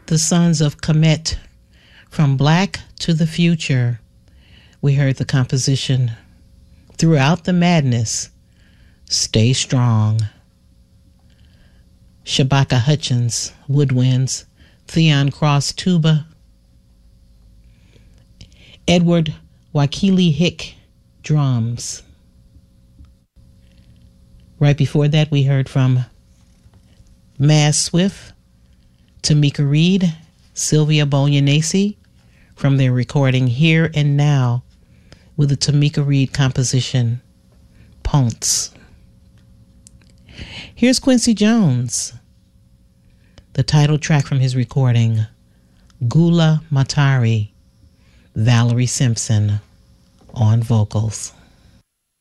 The Sons of Kemet, From Black to the Future. We heard the composition Throughout the Madness, Stay Strong. Shabaka Hutchins, woodwinds. Theon Cross, tuba. Edward Wakili Hick, drums. Right before that, we heard from Maz Swift, Tamika Reed, Sylvia Bolognesi, from their recording Here and Now with the Tamika Reed composition, Ponce. Here's Quincy Jones, the title track from his recording, Gula Matari, Valerie Simpson on vocals.